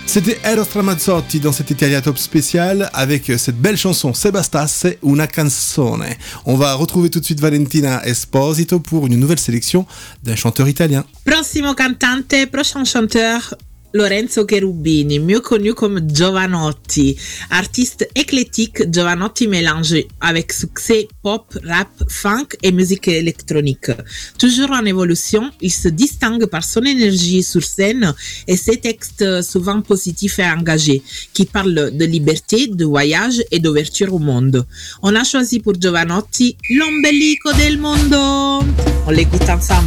C'était Eros Ramazzotti dans cet Italia Top spécial avec cette belle chanson Se bastasse una canzone. On va retrouver tout de suite Valentina Esposito pour une nouvelle sélection d'un chanteur italien. Prossimo cantante, prochain chanteur, Lorenzo Cherubini, mieux connu comme Jovanotti. Artiste éclectique, Jovanotti mélange avec succès pop, rap, funk et musique électronique. Toujours en évolution, il se distingue par son énergie sur scène et ses textes souvent positifs et engagés, qui parlent de liberté, de voyage et d'ouverture au monde. On a choisi pour Jovanotti l'ombelico del mondo. On l'écoute ensemble.